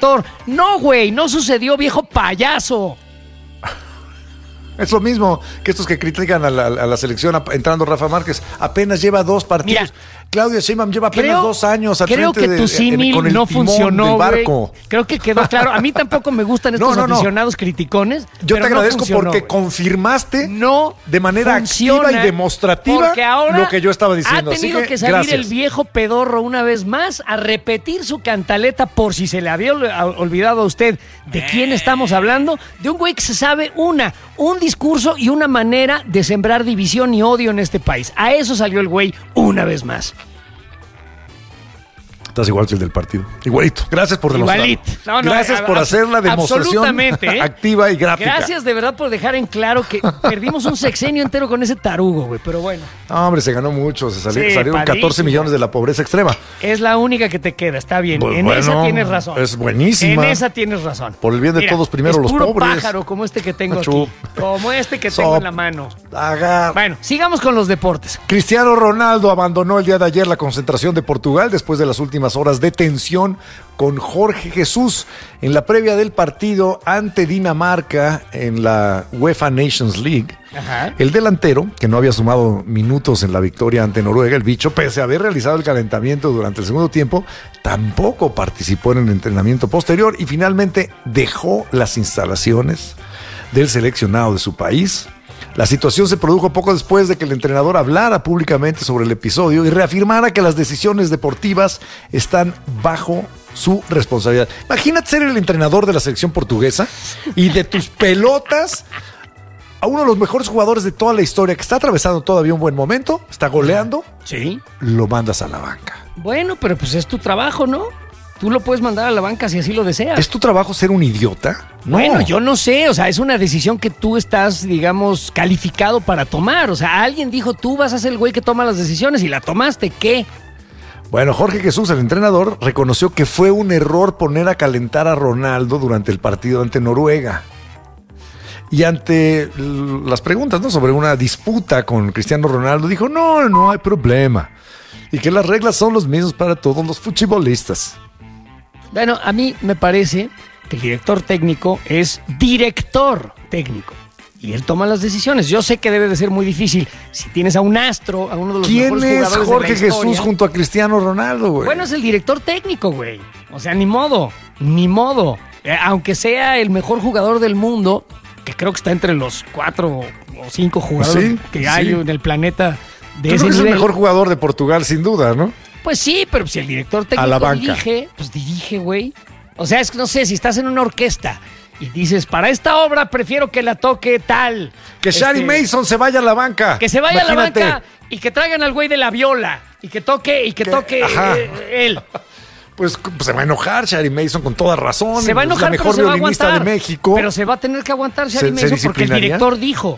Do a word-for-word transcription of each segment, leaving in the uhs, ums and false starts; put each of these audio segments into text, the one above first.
director. No, güey, no sucedió, viejo payaso. Es lo mismo que estos que critican a la, a la selección entrando Rafa Márquez. Apenas lleva dos partidos. Mira, Claudia Sheinbaum lleva apenas creo, dos años al creo frente que tu símil de, no funcionó, barco. Güey. Creo que quedó claro. A mí tampoco me gustan estos no, no, no. aficionados criticones. Yo te agradezco no funcionó, porque güey. confirmaste no de manera activa y demostrativa lo que yo estaba diciendo. Ha tenido Así que, que salir gracias. el viejo pedorro una vez más a repetir su cantaleta por si se le había olvidado a usted de quién estamos hablando. De un güey que se sabe una, un discurso y una manera de sembrar división y odio en este país. A eso salió el güey una vez más. Estás igual que el del partido. Igualito. Gracias por demostrarlo. Igualito. No, no, Gracias a, por a, hacer la demostración ¿eh? activa y gráfica. Gracias de verdad por dejar en claro que perdimos un sexenio entero con ese tarugo, güey. Pero bueno. No, hombre, se ganó mucho. Se salió, sí, salieron padrísimo. catorce millones de la pobreza extrema. Es la única que te queda. Está bien. Pues en bueno, esa tienes razón. Es buenísima. En esa tienes razón. Por el bien de Mira, todos, primero es los puro pobres. Pájaro como este que tengo Achú. aquí. Como este que So, tengo en la mano. Agar. Bueno, sigamos con los deportes. Cristiano Ronaldo abandonó el día de ayer la concentración de Portugal después de las últimas horas de tensión con Jorge Jesús en la previa del partido ante Dinamarca en la UEFA Nations League. Ajá. El delantero, que no había sumado minutos en la victoria ante Noruega, el bicho, pese a haber realizado el calentamiento durante el segundo tiempo, tampoco participó en el entrenamiento posterior y finalmente dejó las instalaciones del seleccionado de su país. La situación se produjo poco después de que el entrenador hablara públicamente sobre el episodio y reafirmara que las decisiones deportivas están bajo su responsabilidad. Imagínate ser el entrenador de la selección portuguesa y de tus pelotas a uno de los mejores jugadores de toda la historia que está atravesando todavía un buen momento, está goleando, sí, lo mandas a la banca. Bueno, pero pues es tu trabajo, ¿no? Tú lo puedes mandar a la banca si así lo deseas. ¿Es tu trabajo ser un idiota? No. Bueno, yo no sé, o sea, es una decisión que tú estás, digamos, calificado para tomar. O sea, alguien dijo, tú vas a ser el güey que toma las decisiones y la tomaste, ¿qué? Bueno, Jorge Jesús, el entrenador, reconoció que fue un error poner a calentar a Ronaldo durante el partido ante Noruega. Y ante las preguntas, ¿no?, sobre una disputa con Cristiano Ronaldo, dijo, no, no hay problema. Y que las reglas son las mismas para todos los futbolistas. Bueno, a mí me parece que el director técnico es director técnico. Y él toma las decisiones. Yo sé que debe de ser muy difícil. Si tienes a un astro, a uno de los mejores jugadores de la historia. ¿Quién es Jorge Jesús junto a Cristiano Ronaldo, güey? Bueno, es el director técnico, güey. O sea, ni modo, ni modo. Eh, aunque sea el mejor jugador del mundo, que creo que está entre los cuatro o cinco jugadores sí, que hay sí. en el planeta de Yo ese creo que nivel. Es el mejor jugador de Portugal, sin duda, ¿no? Pues sí, pero si el director técnico dirige, pues dirige, güey. O sea, es que no sé, si estás en una orquesta y dices, para esta obra prefiero que la toque tal. Que Shari este, Mason se vaya a la banca. Que se vaya Imagínate. a la banca y que traigan al güey de la viola y que toque, y que ¿Qué? toque eh, él. Pues, pues se va a enojar Shari Mason con toda razón. Se va a enojar, es la mejor pero se va a violinista aguantar. de México. Pero se va a tener que aguantar Shari ¿Se, Mason se porque el director dijo.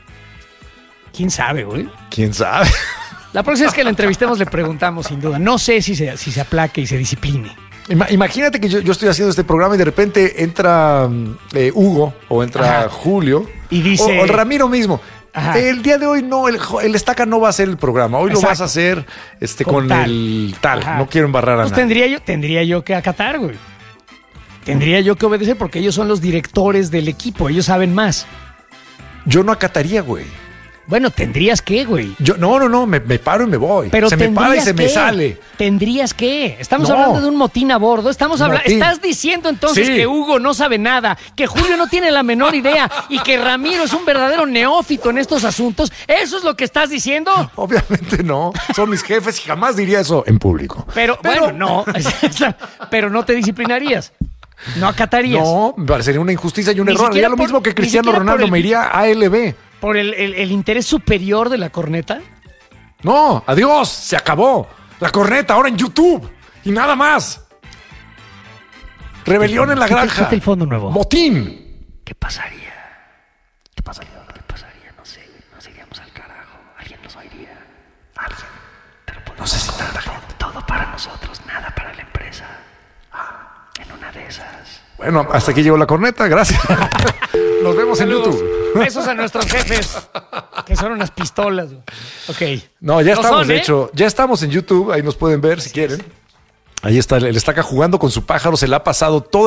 ¿Quién sabe, güey? ¿Quién sabe? La próxima vez que la entrevistemos le preguntamos, sin duda. No sé si se, si se aplaque y se discipline. Imagínate que yo, yo estoy haciendo este programa y de repente entra eh, Hugo o entra Ajá. Julio y dice, o, o el Ramiro mismo. Ajá. El día de hoy no, el, el Estaca no va a hacer el programa. Hoy Exacto. lo vas a hacer este, con, con tal. el tal. Ajá. No quiero embarrar a pues nadie. Tendría yo, tendría yo que acatar, güey. Tendría yo que obedecer porque ellos son los directores del equipo. Ellos saben más. Yo no acataría, güey. Bueno, tendrías que, güey. Yo, no, no, no, me, me paro y me voy. Pero se me para y se que, me sale. Tendrías que. Estamos no. hablando de un motín a bordo. Estamos hablando. Motín. Estás diciendo entonces sí. que Hugo no sabe nada, que Julio no tiene la menor idea y que Ramiro es un verdadero neófito en estos asuntos. ¿Eso es lo que estás diciendo? Obviamente no. Son mis jefes y jamás diría eso en público. Pero, Pero bueno, no. Pero no te disciplinarías. No acatarías. No, me parecería una injusticia y un ni error. Haría lo por, mismo que Cristiano Ronaldo, el, me iría a A L B. ¿Por el, el, el interés superior de la corneta? No, adiós, se acabó. La corneta ahora en YouTube y nada más. Rebelión en la granja. Quita el fondo nuevo. Motín. ¿Qué pasaría? ¿Qué pasaría? ¿Qué pasaría? No sé, nos iríamos al carajo. Alguien nos oiría. Alguien. Pero no sé si tanta gente. Todo para nosotros, nada para la empresa. Ah. En una de esas. Bueno, hasta aquí llegó la corneta, gracias. Nos vemos Saludos. en YouTube. Besos a nuestros jefes, que son unas pistolas. Ok. No, ya ¿No estamos, son, de eh? hecho, ya estamos en YouTube, ahí nos pueden ver si quieren. Ahí está, el Estaca jugando con su pájaro, se le ha pasado todo